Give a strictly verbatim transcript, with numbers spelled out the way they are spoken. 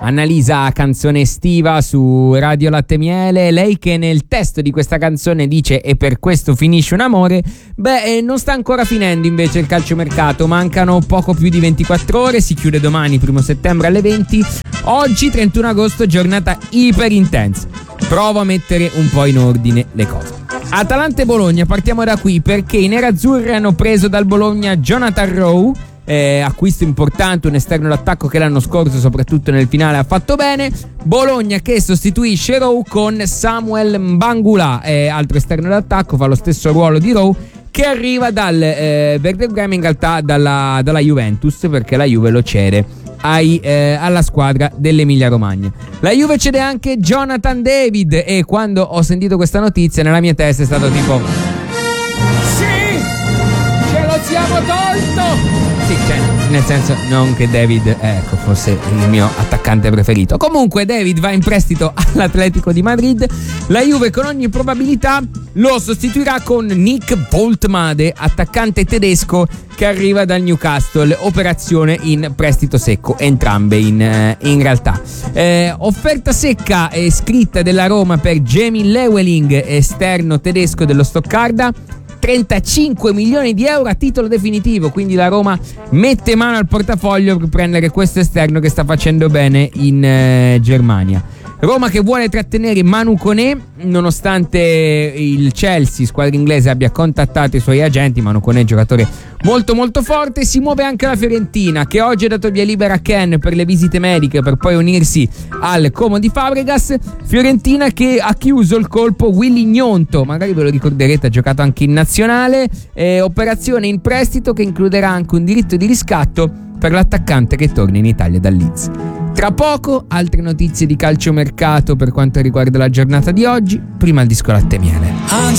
Annalisa, canzone estiva su Radio Latte Miele. Lei che nel testo di questa canzone dice "e per questo finisce un amore", beh, non sta ancora finendo invece il calciomercato. Mancano poco più di ventiquattro ore, si chiude domani primo settembre alle venti. Oggi trentuno agosto, giornata iper intensa. Provo a mettere un po' in ordine le cose. Atalanta e Bologna, partiamo da qui perché i nerazzurri hanno preso dal Bologna Jonathan Rowe. Eh, acquisto importante, un esterno d'attacco che l'anno scorso soprattutto nel finale ha fatto bene. Bologna che sostituisce Rowe con Samuel Mbangula, eh, altro esterno d'attacco, fa lo stesso ruolo di Rowe, che arriva dal eh, Werder Bremen, in realtà dalla, dalla Juventus, perché la Juve lo cede ai, eh, alla squadra dell'Emilia Romagna. La Juve cede anche Jonathan David e quando ho sentito questa notizia nella mia testa è stato tipo sì, ce lo siamo tolto. Sì, cioè, nel senso, non che David, ecco, fosse il mio attaccante preferito. Comunque David va in prestito all'Atletico di Madrid. La Juve con ogni probabilità lo sostituirà con Nick Woltemade, attaccante tedesco che arriva dal Newcastle. Operazione in prestito secco, entrambe in, in realtà. Eh, offerta secca e scritta della Roma per Jamie Llewellyn, esterno tedesco dello Stoccarda. trentacinque milioni di euro a titolo definitivo, quindi la Roma mette mano al portafoglio per prendere questo esterno che sta facendo bene in eh, Germania. Roma che vuole trattenere Manu Koné, nonostante il Chelsea, squadra inglese, abbia contattato i suoi agenti. Manu Koné, giocatore molto molto forte. Si muove anche la Fiorentina, che oggi ha dato via libera a Ken per le visite mediche per poi unirsi al Como di Fabregas. Fiorentina che ha chiuso il colpo Willy Gnonto, magari ve lo ricorderete, ha giocato anche in nazionale. Eh, operazione in prestito che includerà anche un diritto di riscatto per l'attaccante che torna in Italia dal Leeds. Tra poco altre notizie di calciomercato per quanto riguarda la giornata di oggi. Prima il disco Latte Miele.